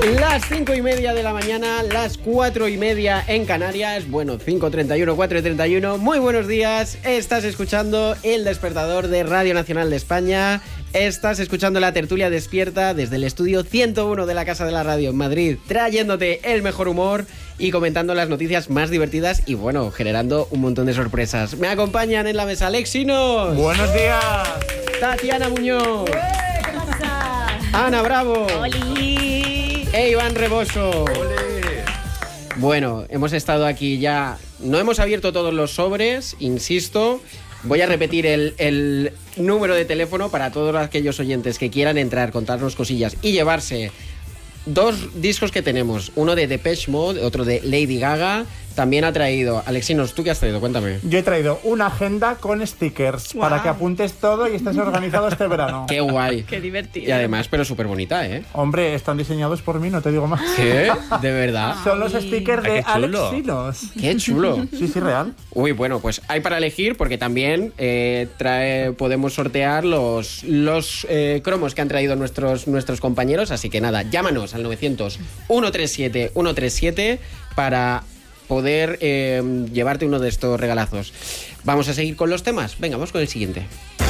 Las 5:30 de la mañana, las 4:30 en Canarias. Bueno, 5:31, 4:31. Muy buenos días. Estás escuchando El Despertador de Radio Nacional de España. Estás escuchando la tertulia despierta desde el estudio 101 de la Casa de la Radio en Madrid, trayéndote el mejor humor y comentando las noticias más divertidas y, bueno, generando un montón de sorpresas. Me acompañan en la mesa Alexinos. ¡Buenos días! Tatiana Muñoz. ¿Qué pasa? Ana Bravo. ¡Oli! E Iván Reboso. ¡Ole! Bueno, hemos estado aquí ya. No hemos abierto todos los sobres, insisto. Voy a repetir el número de teléfono para todos aquellos oyentes que quieran entrar, contarnos cosillas y llevarse dos discos que tenemos. Uno de Depeche Mode, otro de Lady Gaga. También ha traído... Alexinos, ¿tú qué has traído? Cuéntame. Yo he traído una agenda con stickers para que apuntes todo y estés organizado este verano. ¡Qué guay! ¡Qué divertido! Y además, pero súper bonita, ¿eh? Hombre, están diseñados por mí, no te digo más. ¿Qué? ¿De verdad? Son los stickers de qué chulo. Alexinos. ¡Qué chulo! Sí, real. Uy, bueno, pues hay para elegir porque también podemos sortear los cromos que han traído nuestros compañeros. Así que nada, llámanos al 900-137-137 para poder llevarte uno de estos regalazos. Vamos a seguir con los temas. Venga, vamos con el siguiente.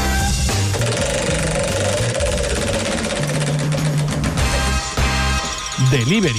Delivery.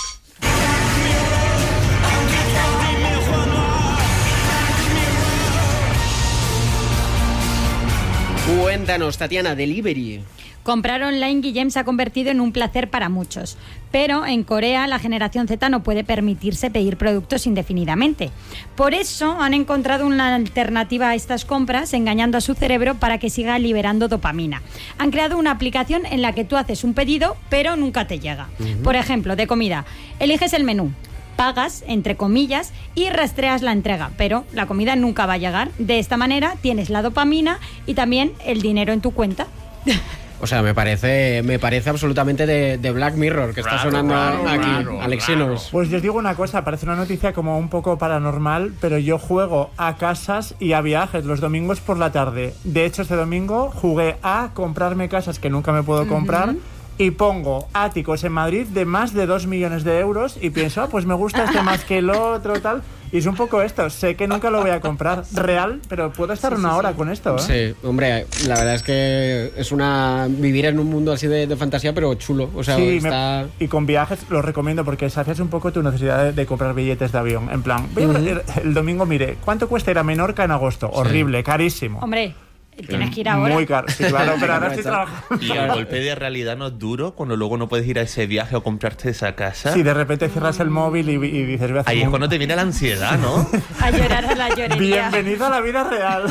Cuéntanos, Tatiana, Delivery. Comprar online, Guillem, se ha convertido en un placer para muchos. Pero en Corea la generación Z no puede permitirse pedir productos indefinidamente. Por eso han encontrado una alternativa a estas compras, engañando a su cerebro para que siga liberando dopamina. Han creado una aplicación en la que tú haces un pedido, pero nunca te llega. Por ejemplo, de comida. Eliges el menú, pagas, entre comillas, y rastreas la entrega, pero la comida nunca va a llegar. De esta manera tienes la dopamina y también el dinero en tu cuenta. O sea, me parece absolutamente de Black Mirror que está sonando aquí, Alexinos. Pues yo os digo una cosa, parece una noticia como un poco paranormal, pero yo juego a casas y a viajes los domingos por la tarde. De hecho, este domingo jugué a comprarme casas que nunca me puedo comprar y pongo áticos en Madrid de más de 2 millones de euros y pienso, pues me gusta este más que el otro, tal. Y es un poco esto, sé que nunca lo voy a comprar real, pero puedo estar una hora con esto, ¿eh? Sí, hombre, la verdad es que es vivir en un mundo así de fantasía, pero chulo. O sea, sí, está... y con viajes lo recomiendo porque sacias un poco tu necesidad de comprar billetes de avión. En plan, el domingo, mire, ¿cuánto cuesta ir a Menorca en agosto? Horrible, carísimo. Hombre, tienes que ir ahora. Muy caro, sí, claro, pero ahora estoy trabajando. Y el golpe de realidad no es duro cuando luego no puedes ir a ese viaje o comprarte esa casa. Sí, de repente cierras el móvil y dices... Voy a hacer Ahí es cuando te viene la ansiedad, ¿no? A llorar a la llorería. Bienvenido a la vida real.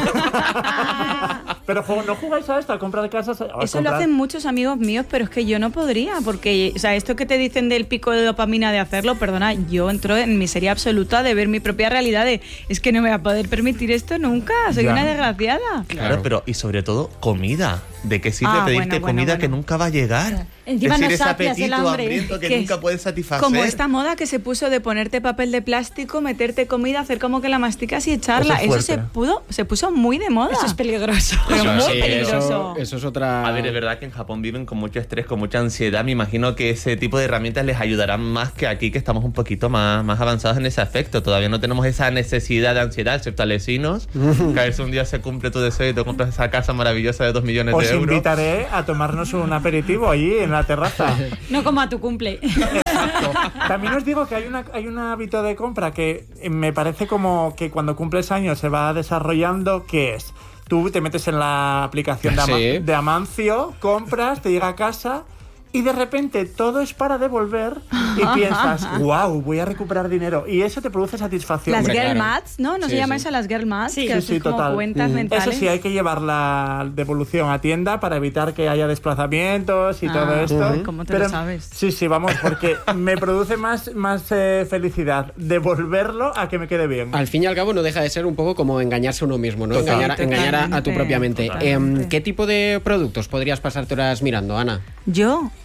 Pero ¿no jugáis a esto? ¿A comprar casas? Eso lo hacen muchos amigos míos, pero es que yo no podría, porque, o sea, esto que te dicen del pico de dopamina de hacerlo, perdona, yo entro en miseria absoluta de ver mi propia realidad es que no me voy a poder permitir esto nunca, soy una desgraciada. Claro, pero y sobre todo comida. ¿De qué sirve pedirte comida que nunca va a llegar? Encima es decir, no ese sacias el apetito hambre. hambriento que nunca puedes satisfacer. Como esta moda que se puso de ponerte papel de plástico, meterte comida, hacer como que la masticas y echarla. Eso es Se puso muy de moda. Eso es peligroso. Pero muy Sí, peligroso. eso es otra... A ver, es verdad que en Japón viven con mucho estrés, con mucha ansiedad. Me imagino que ese tipo de herramientas les ayudarán más que aquí, que estamos un poquito más avanzados en ese aspecto. Todavía no tenemos esa necesidad de ansiedad, excepto a Alesinos. Que a ver si un día se cumple tu deseo y te compras esa casa maravillosa de 2 millones de euros. Os invitaré a tomarnos un aperitivo allí en la terraza. No como a tu cumple. Exacto. También os digo que hay un hábito de compra que me parece como que cuando cumples años se va desarrollando, que es... Tú te metes en la aplicación de Amancio, compras, te llega a casa y de repente todo es para devolver y piensas, wow, voy a recuperar dinero. Y eso te produce satisfacción. Las Hombre, girl claro. maths, ¿no? ¿No se llama eso las girl maths? Sí, que sí, es como total. cuentas mentales. Eso sí, hay que llevar la devolución a tienda para evitar que haya desplazamientos y todo esto. ¿Cómo te lo sabes? Sí, vamos, porque me produce más felicidad devolverlo a que me quede bien. Al fin y al cabo no deja de ser un poco como engañarse a uno mismo, ¿no? Total. Engañar a tu propia mente. Totalmente. ¿Qué tipo de productos podrías pasarte horas mirando, Ana? Yo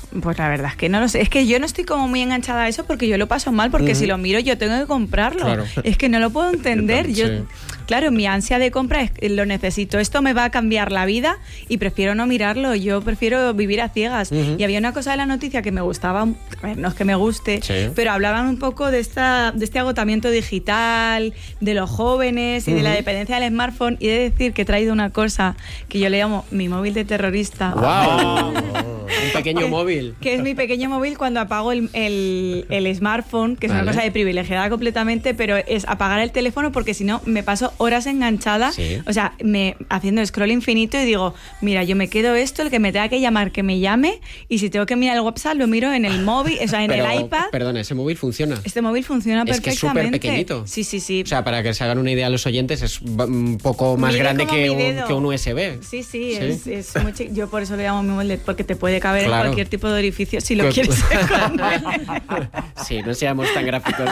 Pues la verdad es que no lo sé. Es que yo no estoy como muy enganchada a eso porque yo lo paso mal, porque si lo miro yo tengo que comprarlo. Claro. Es que no lo puedo entender. Sí. Claro, mi ansia de compra es lo necesito. Esto me va a cambiar la vida y prefiero no mirarlo. Yo prefiero vivir a ciegas. Y había una cosa de la noticia que me gustaba, a ver, no es que me guste, pero hablaban un poco de este agotamiento digital, de los jóvenes y de la dependencia del smartphone. Y he de decir que he traído una cosa que yo le llamo mi móvil de terrorista. ¡Wow! Un pequeño móvil. Que es mi pequeño móvil cuando apago el smartphone, que es una cosa de privilegiada completamente, pero es apagar el teléfono porque si no me paso horas enganchada, o sea, haciendo scroll infinito y digo, mira, yo me quedo esto, el que me tenga que llamar, que me llame, y si tengo que mirar el WhatsApp, lo miro en el móvil, o sea, en el iPad. Perdona, ¿ese móvil funciona? Este móvil funciona Es que perfectamente. es súper pequeñito. Sí. O sea, para que se hagan una idea a los oyentes, es un poco más Mide grande como que mi dedo. un USB. Sí, es muy chico. Yo por eso lo llamo mi móvil, porque te puede caber en cualquier tipo de orificio si lo quieres esconder. Sí, no seamos tan gráficos.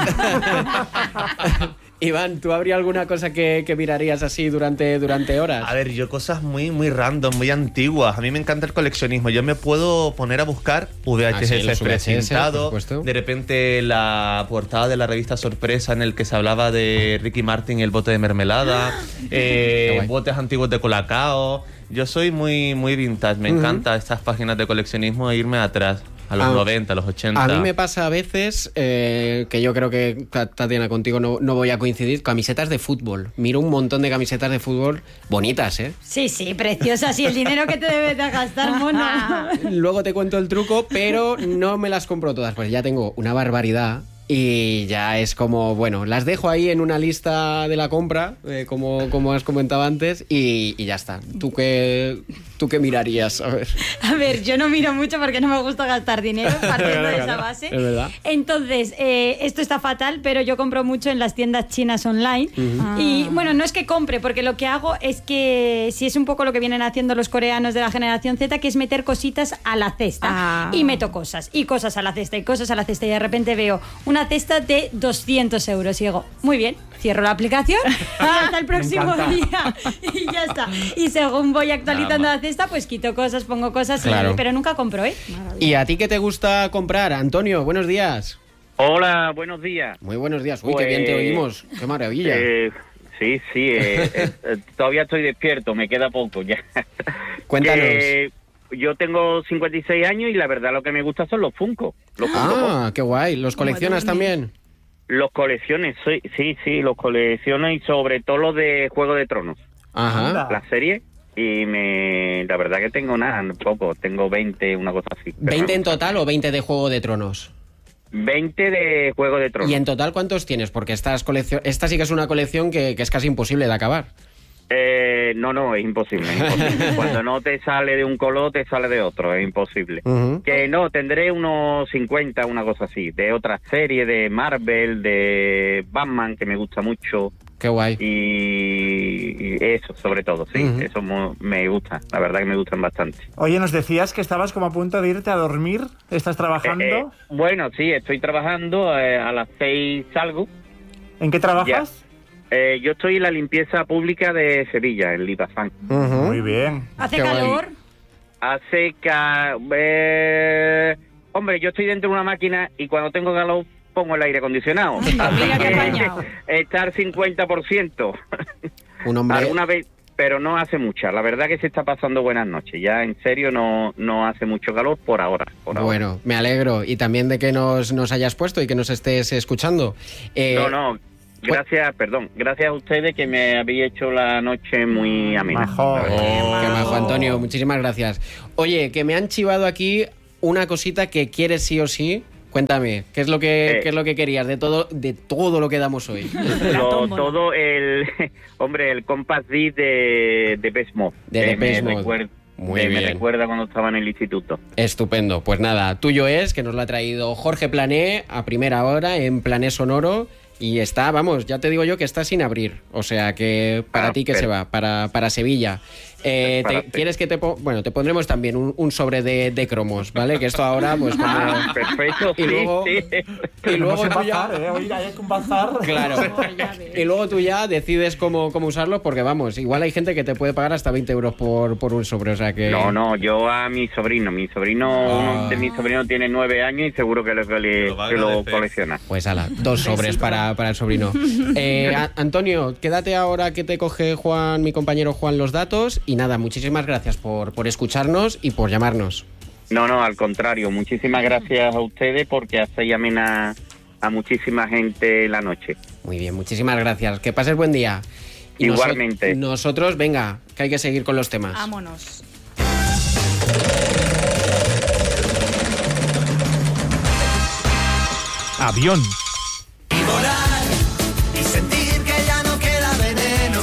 Iván, ¿tú habría alguna cosa que mirarías así durante horas? A ver, yo cosas muy, muy random, muy antiguas. A mí me encanta el coleccionismo. Yo me puedo poner a buscar VHS los precintado. VHS, por supuesto. De repente la portada de la revista Sorpresa en el que se hablaba de Ricky Martin y el bote de mermelada. Botes antiguos de Colacao. Yo soy muy, muy vintage. Me encanta estas páginas de coleccionismo e irme atrás. A los 90, a los 80. A mí me pasa a veces, que yo creo que, Tatiana, contigo no voy a coincidir, camisetas de fútbol. Miro un montón de camisetas de fútbol bonitas, ¿eh? Sí, preciosas. Y el dinero que te debes de gastar, mono. Luego te cuento el truco, pero no me las compro todas, pues ya tengo una barbaridad. Y ya es como, bueno, las dejo ahí en una lista de la compra, como has comentado antes, y ya está. ¿Tú qué mirarías? A ver, yo no miro mucho porque no me gusta gastar dinero, partiendo de esa base. Es verdad. Entonces, esto está fatal, pero yo compro mucho en las tiendas chinas online. Y bueno, no es que compre, porque lo que hago es que, si es un poco lo que vienen haciendo los coreanos de la generación Z, que es meter cositas a la cesta. Y meto cosas, y cosas a la cesta, y cosas a la cesta, y de repente veo una cesta de 200 euros y digo, muy bien, cierro la aplicación y hasta el próximo día y ya está. Y según voy actualizando la cesta, pues quito cosas, pongo cosas, pero nunca compro, ¿eh? ¿Y a ti qué te gusta comprar? Antonio, buenos días. Hola, buenos días. Muy buenos días. Uy, qué bien te oímos. Qué maravilla. Sí, todavía estoy despierto, me queda poco ya. Cuéntanos. Yo tengo 56 años y la verdad lo que me gusta son los Funko. Qué guay. ¿Los coleccionas también? Los colecciones, sí, los colecciono y sobre todo los de Juego de Tronos. Ajá. La serie. Y la verdad que tengo poco, tengo 20, una cosa así. ¿20 en total o 20 de Juego de Tronos? 20 de Juego de Tronos. ¿Y en total cuántos tienes? Porque esta sí que es una colección que es casi imposible de acabar. No, es imposible. Cuando no te sale de un color, te sale de otro, es imposible. Que no, tendré unos 50, una cosa así, de otras series, de Marvel, de Batman, que me gusta mucho. Qué guay. Y eso, sobre todo, sí, eso me gusta, la verdad que me gustan bastante. Oye, nos decías que estabas como a punto de irte a dormir, ¿estás trabajando? Bueno, sí, estoy trabajando, a las 6 salgo. ¿En qué trabajas? Yo estoy en la limpieza pública de Sevilla, en Lipazán. Muy bien. ¿Hace calor? Hombre, yo estoy dentro de una máquina y cuando tengo calor pongo el aire acondicionado. Mira qué apañado. Estar 50%. Un hombre... Alguna vez, pero no hace mucha. La verdad que se está pasando buenas noches. Ya en serio no hace mucho calor por ahora. Bueno, me alegro. Y también de que nos hayas puesto y que nos estés escuchando. Gracias a ustedes que me habéis hecho la noche muy amena. Qué majo, Antonio, muchísimas gracias. Oye, que me han chivado aquí una cosita que quieres sí o sí. Cuéntame, ¿qué es lo que querías de todo lo que damos hoy? El Compass Disc de Depeche Mode. De Depeche Mode. Me recuerda cuando estaba en el instituto. Estupendo. Pues nada, tuyo es, que nos lo ha traído Jorge Plané a primera hora en Plané Sonoro. Y está, vamos, ya te digo yo que está sin abrir. O sea que para ti que se va, para Sevilla. ¿Quieres que te bueno, te pondremos también un sobre de cromos, ¿vale? Que esto ahora, pues como... Perfecto, y luego, sí. Y luego tú ya... Oiga, hay que un bazar. Claro. Y luego tú ya decides cómo usarlo, porque vamos, igual hay gente que te puede pagar hasta 20 euros por un sobre, o sea que... No, yo a mi sobrino, uno de mis sobrinos tiene 9 años y seguro que lo colecciona. Pues ala, 2 sobres para el sobrino. Antonio, quédate ahora que te coge Juan, mi compañero Juan, los datos. Y nada, muchísimas gracias por escucharnos y por llamarnos. No, al contrario, muchísimas gracias a ustedes porque hacéis amena a muchísima gente la noche. Muy bien, muchísimas gracias. Que pases buen día. Y igualmente. Nosotros, venga, que hay que seguir con los temas. Vámonos. Avión. Y volar y sentir que ya no queda veneno.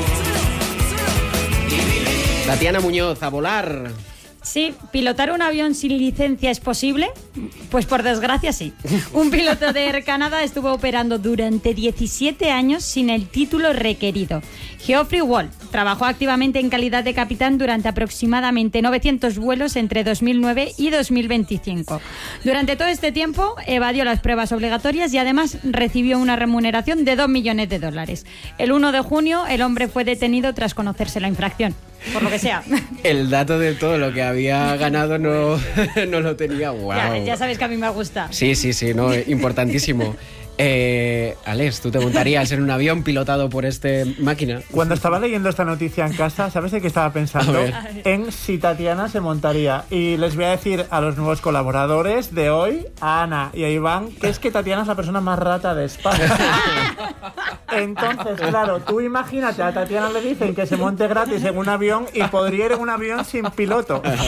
Y vivir. Tatiana Muñoz, a volar. Sí, ¿pilotar un avión sin licencia es posible? Pues por desgracia sí. Un piloto de Air Canada estuvo operando durante 17 años sin el título requerido. Geoffrey Wall trabajó activamente en calidad de capitán durante aproximadamente 900 vuelos entre 2009 y 2025. Durante todo este tiempo evadió las pruebas obligatorias y además recibió una remuneración de $2 millones. El 1 de junio el hombre fue detenido tras conocerse la infracción. Por lo que sea. El dato de todo lo que había ganado no lo tenía. Wow. Ya sabes que a mí me gusta. Sí, no, importantísimo. Alex, ¿tú te montarías en un avión pilotado por máquina? Cuando estaba leyendo esta noticia en casa, ¿sabes de qué estaba pensando? En si Tatiana se montaría. Y les voy a decir a los nuevos colaboradores de hoy, a Ana y a Iván, que es que Tatiana es la persona más rata de España. Entonces, claro, tú imagínate, a Tatiana le dicen que se monte gratis en un avión y podría ir en un avión sin piloto. Te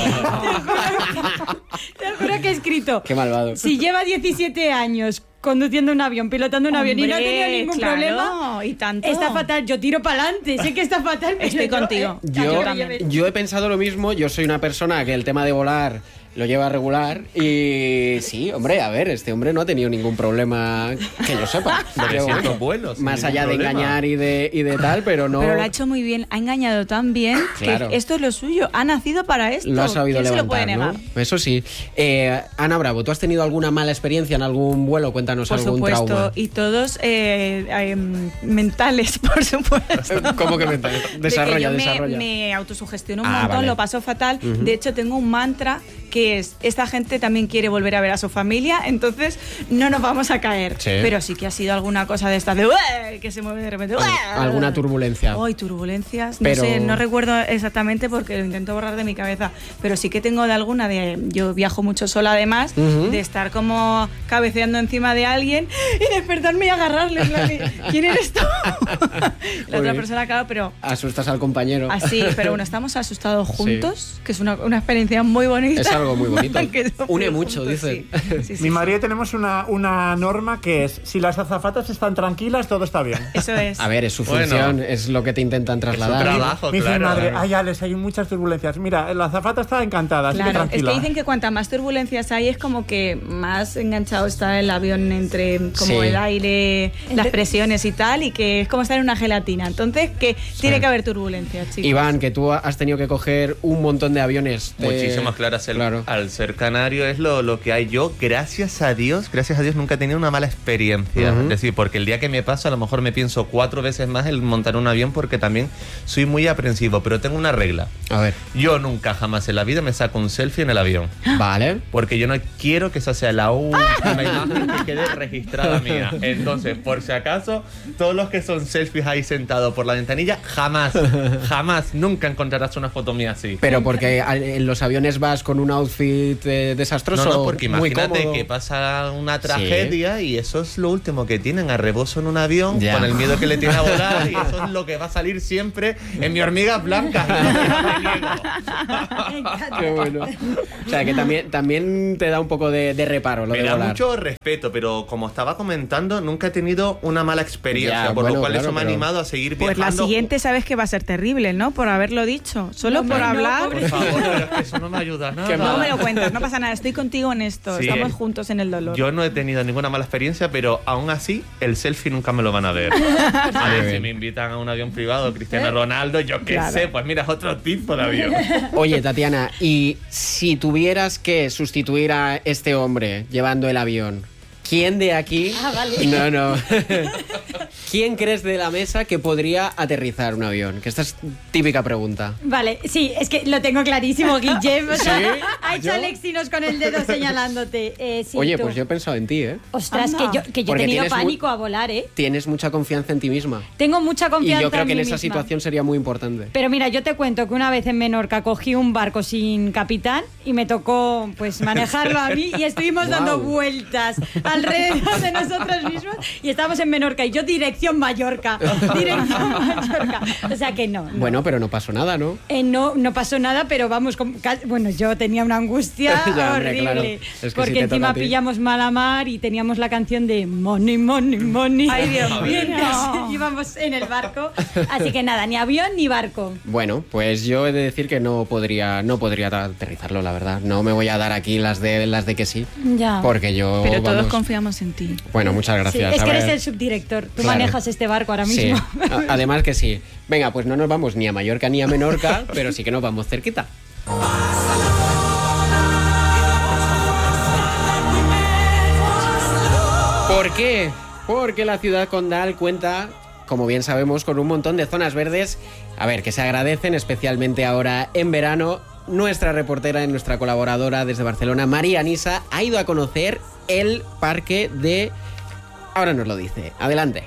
juro que he escrito. Qué malvado. Si lleva 17 años conduciendo un avión, pilotando un avión y no ha tenido ningún problema, y tanto. Está fatal. Yo tiro para adelante. Sé que está fatal, pero estoy contigo. Yo he pensado lo mismo. Yo soy una persona que el tema de volar lo lleva regular y sí, hombre, a ver, este hombre no ha tenido ningún problema que yo sepa. 300 vuelos. Más allá de engañar y de tal, pero no... Pero lo ha hecho muy bien, ha engañado tan bien Claro. que esto es lo suyo, ha nacido para esto. Lo ha sabido ¿Quién levantar, se lo puede negar? ¿no? Eso sí. Ana Bravo, ¿tú has tenido alguna mala experiencia en algún vuelo? Cuéntanos Por algún supuesto, trauma. y todos mentales, por supuesto. ¿Cómo que mentales? Desarrolla. Me autosugestiono un Ah, montón, vale. lo paso fatal. De hecho, tengo un mantra que es: esta gente también quiere volver a ver a su familia, entonces no nos vamos a caer. Sí. Pero sí que ha sido alguna cosa de estas de ¡ueh! Que se mueve de repente. ¿Alguna turbulencia? Ay, turbulencias. Pero- No sé, no recuerdo exactamente porque lo intento borrar de mi cabeza. Pero sí que tengo de alguna de. Yo viajo mucho sola además, de estar como cabeceando encima de alguien y despertarme y agarrarle. en plan de, ¿quién eres tú? La otra persona, claro, pero. Asustas al compañero. Así, pero bueno, estamos asustados juntos, que es una experiencia muy bonita. Es algo muy bonito. Que Une somos mucho, juntos, dicen. sí. Mi marido tenemos una norma que es: si las azafatas están tranquilas, todo está bien. Eso es. A ver, es su Bueno. función, es lo que te intentan trasladar. Es su trabajo, Me dice mi claro. madre: ay, Alex, hay muchas turbulencias. Mira, la azafata está encantada, así que Claro, es tranquila. que dicen que cuanta más turbulencias hay es como que más enganchado está el avión entre como Sí. el aire, las presiones y tal, y que es como estar en una gelatina. Entonces, que tiene que haber turbulencias, chicos. Iván, que tú has tenido que coger un montón de aviones. Muchísimas, claro. Al ser canario es lo que hay. Yo, gracias a Dios, nunca he tenido una mala experiencia. Es decir, porque el día que me pasa, a lo mejor me pienso 4 veces más el montar un avión, porque también soy muy aprensivo. Pero tengo una regla. A ver, Yo nunca jamás en la vida me saco un selfie en el avión. vale. Porque yo no quiero que esa sea la última imagen que quede registrada mía. Entonces, por si acaso, todos los que son selfies ahí sentados por la ventanilla, jamás, nunca encontrarás una foto mía así. Pero porque en los aviones vas con un outfit desastroso. No, porque muy imagínate cómodo. que pasa una tragedia y eso es lo último que tienen, a rebozo en un avión, Ya. con el miedo que le tiene a volar, y eso es lo que va a salir siempre en mi hormiga blanca. Qué bueno. O sea, que también te da un poco de reparo lo Me de da volar. mucho respeto, pero como estaba comentando, nunca he tenido una mala experiencia, Ya, por bueno, lo cual claro, eso me ha pero- animado a seguir Pues viajando. la siguiente sabes que va a ser terrible, ¿no? Por haberlo dicho. Solo No, por no, hablar. pobre. Por favor, pero es que eso no me ayuda nada. Qué Luego me lo cuentas, no pasa nada, estoy contigo en esto, Sí. estamos juntos en el dolor. Yo no he tenido ninguna mala experiencia, pero aún así, el selfie nunca me lo van a ver. A ver, si me invitan a un avión privado, Cristiano Ronaldo, yo qué Claro. sé, pues mira, es otro tipo de avión. Oye, Tatiana, y si tuvieras que sustituir a este hombre llevando el avión, ¿quién de aquí? Vale. No. ¿Quién crees de la mesa que podría aterrizar un avión? Que esta es típica pregunta. Vale, sí, es que lo tengo clarísimo, Guillem. O sea, ¿Sí? ha hecho ¿Yo? Alexinos con el dedo señalándote. Sí, Oye, tú. pues yo he pensado en ti, ¿eh? Ostras, Anda. que yo he Porque tenido tienes pánico a volar, ¿eh? Tienes mucha confianza en ti misma. Tengo mucha Y confianza yo creo que en mí esa misma. situación sería muy importante. Pero mira, yo te cuento que una vez en Menorca cogí un barco sin capitán y me tocó pues manejarlo a mí y estuvimos dando Guau. vueltas alrededor de nosotros mismos y estábamos en Menorca y yo dirección Mallorca. Dirección Mallorca. O sea que no. Bueno, pero no pasó nada, ¿no? No pasó nada, pero vamos, bueno, yo tenía una angustia Ya, hombre, horrible. claro. Es que si porque te toca encima a ti. pillamos mala mar y teníamos la canción de Money, Money, Money. Ay, Dios Y mío. entonces íbamos en el barco. Así que nada, ni avión ni barco. Bueno, pues yo he de decir que no podría aterrizarlo, la verdad. No me voy a dar aquí las de que sí. Ya. Porque yo. Pero todos vamos, confiamos en ti. Bueno, muchas Sí, gracias. es A que ver. eres el subdirector. Tú Claro. manejas este barco ahora Sí, mismo. además que sí. Venga, pues no nos vamos ni a Mallorca ni a Menorca, pero sí que nos vamos cerquita. ¿Por qué? Porque la ciudad condal cuenta, como bien sabemos, con un montón de zonas verdes, a ver, que se agradecen especialmente ahora en verano. Nuestra reportera, nuestra colaboradora desde Barcelona, María Nisa, ha ido a conocer el parque de... Ahora nos lo dice. Adelante.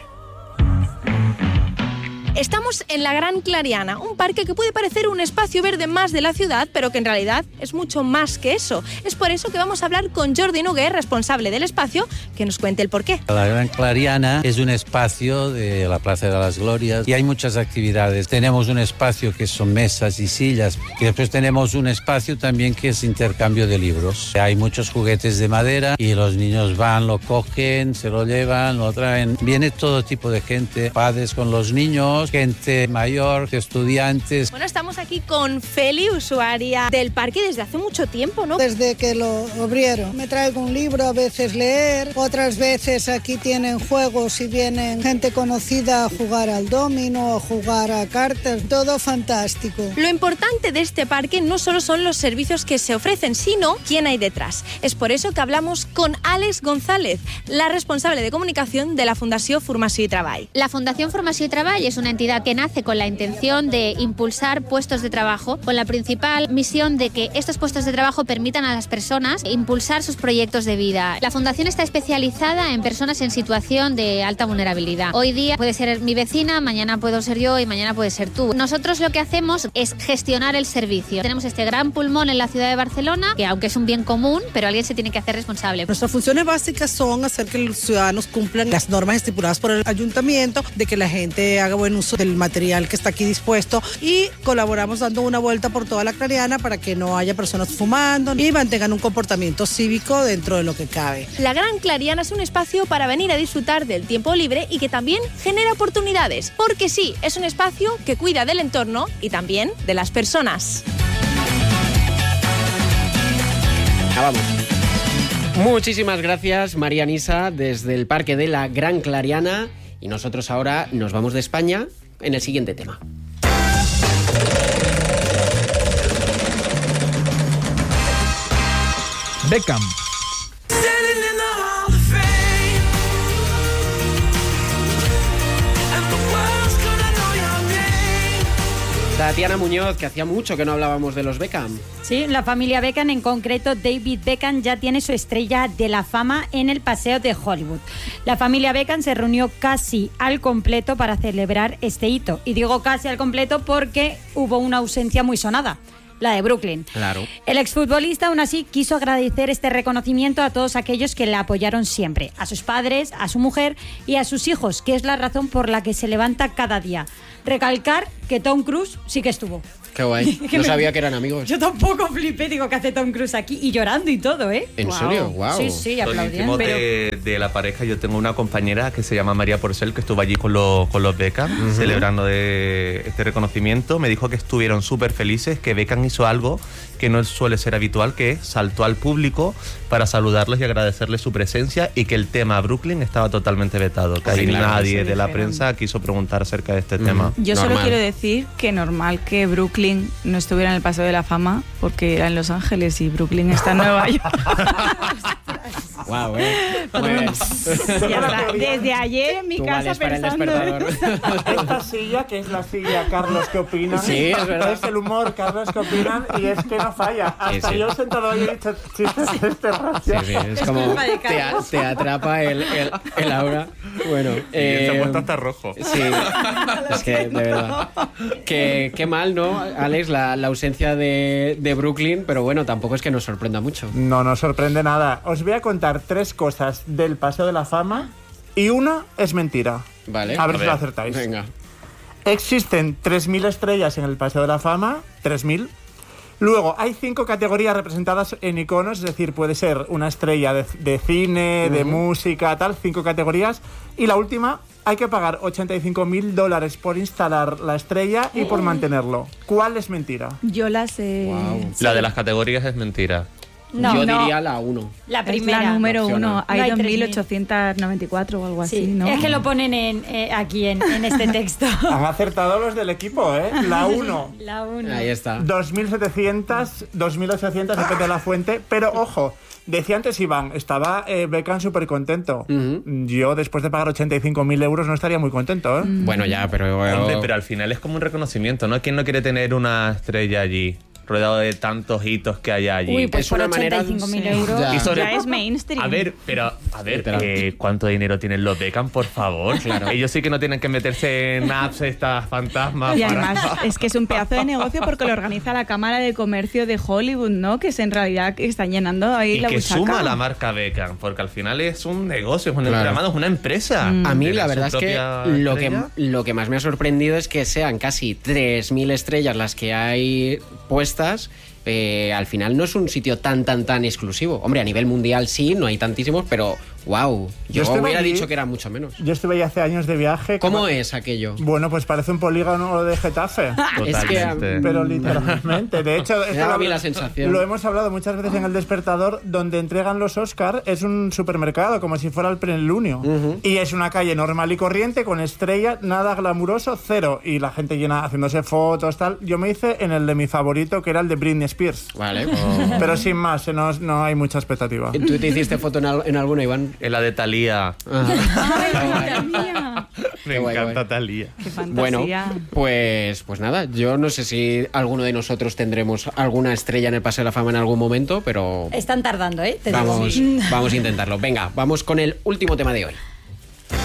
Estamos en la Gran Clariana, un parque que puede parecer un espacio verde más de la ciudad, pero que en realidad es mucho más que eso. Es por eso que vamos a hablar con Jordi Noguer, responsable del espacio, que nos cuente el porqué. La Gran Clariana es un espacio de la Plaza de las Glorias y hay muchas actividades. Tenemos un espacio que son mesas y sillas y después tenemos un espacio también que es intercambio de libros. Hay muchos juguetes de madera y los niños van, lo cogen, se lo llevan, lo traen. Viene todo tipo de gente, padres con los niños, gente mayor, estudiantes. Bueno, estamos aquí con Feli, usuaria del parque desde hace mucho tiempo, ¿no? Desde que lo abrieron. Me traigo un libro a veces leer, otras veces aquí tienen juegos y vienen gente conocida a jugar al domino, a jugar a cartas, todo fantástico. Lo importante de este parque no solo son los servicios que se ofrecen, sino quién hay detrás. Es por eso que hablamos con Àlex González, la responsable de comunicación de la Fundació Formació i Treball. La Fundación Formació i Treball es una entidad que nace con la intención de impulsar puestos de trabajo, con la principal misión de que estos puestos de trabajo permitan a las personas impulsar sus proyectos de vida. La Fundación está especializada en personas en situación de alta vulnerabilidad. Hoy día puede ser mi vecina, mañana puedo ser yo y mañana puede ser tú. Nosotros lo que hacemos es gestionar el servicio. Tenemos este gran pulmón en la ciudad de Barcelona, que aunque es un bien común, pero alguien se tiene que hacer responsable. Nuestras funciones básicas son hacer que los ciudadanos cumplan las normas estipuladas por el ayuntamiento, de que la gente haga buen uso del material que está aquí dispuesto y colaboramos dando una vuelta por toda la Clariana para que no haya personas fumando y mantengan un comportamiento cívico dentro de lo que cabe. La Gran Clariana es un espacio para venir a disfrutar del tiempo libre y que también genera oportunidades, porque sí, es un espacio que cuida del entorno y también de las personas. Vamos. Muchísimas gracias, María Nisa, desde el Parque de la Gran Clariana. Y nosotros ahora nos vamos de España en el siguiente tema. Beckham. Tatiana Muñoz, que hacía mucho que no hablábamos de los Beckham. Sí, la familia Beckham, en concreto David Beckham, ya tiene su estrella de la fama en el Paseo de Hollywood. La familia Beckham se reunió casi al completo para celebrar este hito. Y digo casi al completo porque hubo una ausencia muy sonada, la de Brooklyn. Claro. El exfutbolista aún así quiso agradecer este reconocimiento a todos aquellos que le apoyaron siempre, a sus padres, a su mujer y a sus hijos, que es la razón por la que se levanta cada día. Recalcar que Tom Cruise sí que estuvo. Qué guay. No sabía que eran amigos. Yo tampoco flipé, digo, que hace Tom Cruise aquí y llorando y todo, ¿eh? ¿En serio? Wow. Sí, sí, Los aplaudiendo. íntimos de la pareja, yo tengo una compañera que se llama María Porcel, que estuvo allí con los Beckham, celebrando este reconocimiento. Me dijo que estuvieron súper felices, que Beckham hizo algo que no suele ser habitual, que saltó al público para saludarlos y agradecerles su presencia, y que el tema Brooklyn estaba totalmente vetado, que ahí nadie de la prensa quiso preguntar acerca de este tema. Yo solo quiero decir que normal que Brooklyn no estuviera en el Paseo de la Fama, porque era en Los Ángeles y Brooklyn está en Nueva York. Wow, Desde ayer en mi casa pensando. Esta silla, que es la silla Carlos que opinan, sí, es verdad. Es el humor Carlos que opinan, y es que no falla. Hasta yo sentado ahí he dicho chistes de este racio. Sí, es como te atrapa el aura. Bueno, se ha puesto hasta rojo. Sí, es que de verdad. Qué mal, ¿no, Alex? La ausencia de Brooklyn, pero bueno, tampoco es que nos sorprenda mucho. No nos sorprende nada. Os voy a contar 3 cosas del Paseo de la Fama y una es mentira. Vale. A ver si lo acertáis. Venga. Existen 3.000 estrellas en el Paseo de la Fama, 3.000. Luego, hay 5 categorías representadas en iconos, es decir, puede ser una estrella de cine, de música, tal, 5 categorías. Y la última, hay que pagar $85.000 por instalar la estrella y por mantenerlo. ¿Cuál es mentira? Yo la sé. Wow. La de las categorías es mentira. No, Yo no. diría la 1. La Es primera. la número Opcional. 1. Hay No hay 2.894 o algo Sí, así, ¿no? es que lo ponen aquí en este texto. Han acertado los del equipo, ¿eh? La 1. La 1. Ahí está. 2.700, 2.800, depende de la fuente. Pero, ojo, decía antes Iván, estaba Beckham súper contento. Yo, después de pagar 85.000 euros, no estaría muy contento, ¿eh? Bueno, ya, pero... Hombre, pero al final es como un reconocimiento, ¿no? ¿Quién no quiere tener una estrella allí, rodeado de tantos hitos que hay allí? Uy, pues Es por una manera- 85.000 Sí. euros. Ya. Y sobre- Ya es mainstream. A ver, Literal. ¿cuánto dinero tienen los Beckham, por favor? Claro. Ellos sí que no tienen que meterse en apps estas fantasmas. Y para- además es que es un pedazo de negocio porque lo organiza la Cámara de Comercio de Hollywood, ¿no? Que es en realidad que están llenando ahí Y la que buchaca. suma la marca Beckham, porque al final es un negocio, es un Claro. entramado, es una empresa. A mí Tiene la su verdad es que propia lo estrella. que más me ha sorprendido es que sean casi 3.000 estrellas las que hay puestas. Al final no es un sitio tan exclusivo. Hombre, a nivel mundial sí, no hay tantísimos, pero wow, yo estuve hubiera allí- dicho que eran mucho menos. Yo estuve ahí hace años de viaje. ¿Cómo es aquello? Bueno, pues parece un polígono de Getafe. Es que Totalmente. Pero literalmente. De hecho, Me daba a mí la sensación. lo hemos hablado muchas veces en El Despertador, donde entregan los Oscar, es un supermercado, como si fuera el plenilunio. Y es una calle normal y corriente, con estrellas, nada glamuroso, cero. Y la gente llena haciéndose fotos, tal. Yo me hice en el de mi favorito, que era el de Britney Spears. Vale. Pero sin más, no hay mucha expectativa. ¿Tú te hiciste foto en alguno, Iván? En la de Thalía. ¡Ay, madre mía! Me guay, encanta guay. Thalía. ¡Qué Bueno, fantasía! pues nada, yo no sé si alguno de nosotros tendremos alguna estrella en el Paseo de la Fama en algún momento, pero Están tardando, ¿eh? Te digo. vamos a intentarlo. Venga, vamos con el último tema de hoy.